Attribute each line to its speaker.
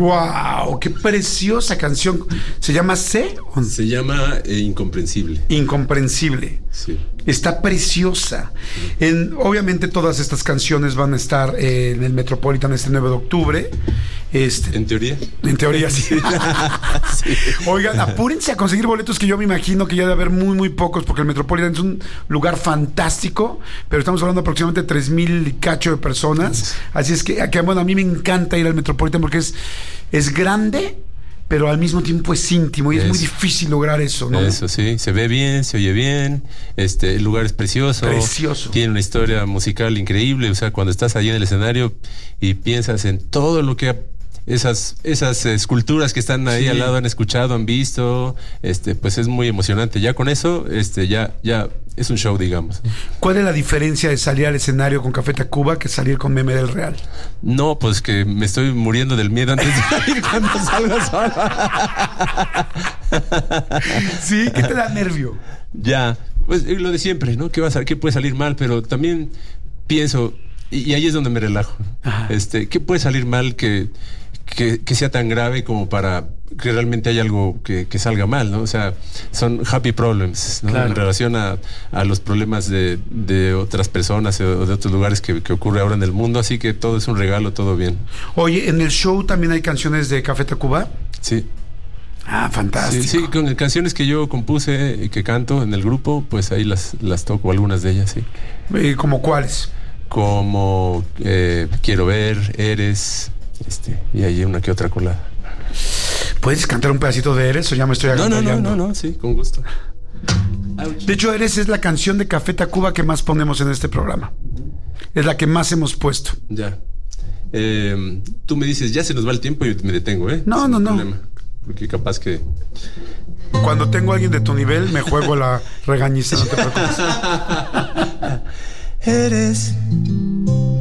Speaker 1: ¡Wow! ¡Qué preciosa canción! ¿Se llama C?
Speaker 2: Se llama Incomprensible.
Speaker 1: Incomprensible.
Speaker 2: Sí.
Speaker 1: Está preciosa. Obviamente todas estas canciones van a estar en el Metropolitan este 9 de octubre.
Speaker 2: ¿En teoría?
Speaker 1: En teoría, sí.
Speaker 2: Sí.
Speaker 1: Oigan, apúrense a conseguir boletos, que yo me imagino que ya debe haber muy, muy pocos, porque el Metropolitan es un lugar fantástico, pero estamos hablando de aproximadamente 3,000 y cacho de personas. Así es que, bueno, a mí me encanta ir al Metropolitan porque es grande, pero al mismo tiempo es íntimo y es muy difícil lograr eso, ¿no?
Speaker 2: Eso, sí. Se ve bien, se oye bien. El lugar es precioso.
Speaker 1: Precioso.
Speaker 2: Tiene una historia musical increíble. O sea, cuando estás allí en el escenario y piensas en todo lo que esas esculturas que están ahí al lado han escuchado, han visto, pues es muy emocionante. Ya con eso, ya es un show, digamos.
Speaker 1: ¿Cuál es la diferencia de salir al escenario con Café Tacuba que salir con Meme del Real?
Speaker 2: No, pues que me estoy muriendo del miedo antes de salir cuando salgo solo.
Speaker 1: Sí, ¿qué te da nervio?
Speaker 2: Ya, pues lo de siempre, ¿no? ¿Qué puede salir mal? Pero también pienso, y ahí es donde me relajo. ¿Qué puede salir mal que sea tan grave como para que realmente haya algo que salga mal, ¿no? O sea, son happy problems, ¿no? Claro. En relación a los problemas de otras personas o de otros lugares que ocurre ahora en el mundo, así que todo es un regalo, todo bien.
Speaker 1: Oye, ¿en el show también hay canciones de Café Tacuba?
Speaker 2: Sí.
Speaker 1: Ah, fantástico.
Speaker 2: Sí, con canciones que yo compuse y que canto en el grupo, pues ahí las toco, algunas de ellas, sí.
Speaker 1: ¿Cómo cuáles?
Speaker 2: Como Quiero Ver, Eres, y hay una que otra colada.
Speaker 1: ¿Puedes cantar un pedacito de Eres o ya me estoy agandallando?
Speaker 2: No, sí, con gusto.
Speaker 1: De hecho, Eres es la canción de Café Tacuba que más ponemos en este programa. Es la que más hemos puesto.
Speaker 2: Ya. Tú me dices, ya se nos va el tiempo y me detengo, ¿eh?
Speaker 1: No.
Speaker 2: Problema, porque capaz que...
Speaker 1: Cuando tengo a alguien de tu nivel, me juego la regañiza, no te preocupes.
Speaker 3: Eres